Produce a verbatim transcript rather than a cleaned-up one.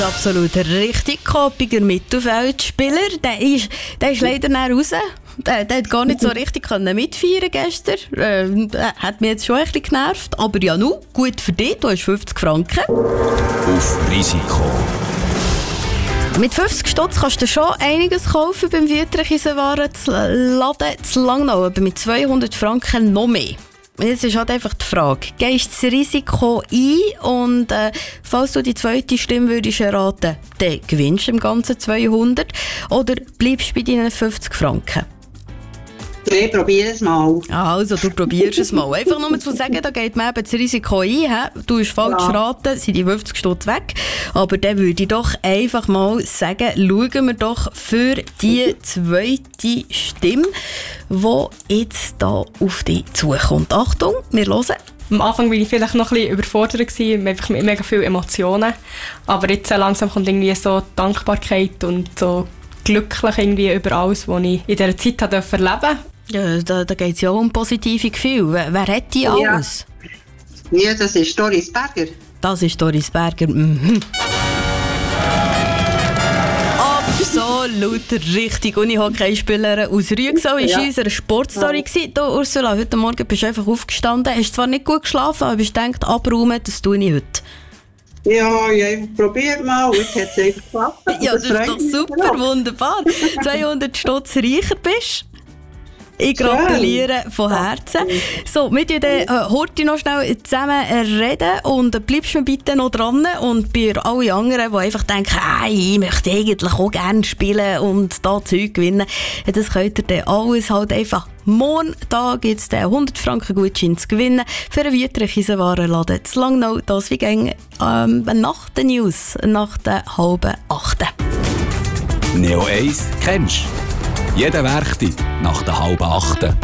absolut richtig. Koppiger Mittelfeldspieler. Der ist, der ist leider nicht raus. Der, der hat gar nicht so richtig mitfeiern gestern. Äh, hat mich jetzt schon ein bisschen genervt. Aber ja, nu, gut für dich. Du hast fünfzig Franken. Auf Risiko. Mit fünfzig Stutz kannst du schon einiges kaufen beim Wietrich-Eisenwaren-Laden zu Langnau. Aber mit zweihundert Franken noch mehr. Jetzt ist halt einfach die Frage, gehst du das Risiko ein und äh, falls du die zweite Stimme würdest erraten, dann gewinnst du im Ganzen zweihundert oder bleibst du bei deinen fünfzig Franken? Ich probiere es mal. Also, du probierst es mal. Einfach nur zu sagen, da geht man eben das Risiko ein. He? Du hast falsch Ja. raten, sind die fünfzig Stutz weg. Aber dann würde ich doch einfach mal sagen, schauen wir doch für die zweite Stimme, die jetzt da auf dich zukommt. Achtung, wir hören. Am Anfang war ich vielleicht noch ein bisschen überfordert, gewesen, einfach mit mega vielen Emotionen. Aber jetzt äh, langsam kommt irgendwie so Dankbarkeit und so glücklich irgendwie über alles, was ich in dieser Zeit habe erleben durfte. Ja, da, da geht es ja auch um positive Gefühle. Wer, wer hat die Ja. alles? Ja, das ist Doris Berger. Das ist Doris Berger. Mhm. Absolut richtig. Unihockeyspielerin aus Rüegsau war Ja. in unserer Sportstory. Ja. Du, Ursula, heute Morgen bist du einfach aufgestanden. Hast zwar nicht gut geschlafen, aber hast gedacht, abräumen, das tue ich heute. Ja, ja, probier mal. Jetzt hat es einfach geklappt. Ja, das ist doch super, wunderbar. zweihundert Stutz reicher bist. Ich gratuliere von Herzen. So, wir reden äh, heute noch schnell zusammen reden und bleibst mir bitte noch dran. Und bei allen anderen, die einfach denken, hey, ich möchte eigentlich auch gerne spielen und da Zeug gewinnen, ja, das könnt ihr dann alles halt einfach morgen da gibt es den hundert Franken Gutschein zu gewinnen für einen Wietrich-Eisenwarenladen zu Langnau. Das wie gäng, ähm, nach den News, nach der halben achten. Neo eins kennst du. Jeden Werktag nach der halben Achten.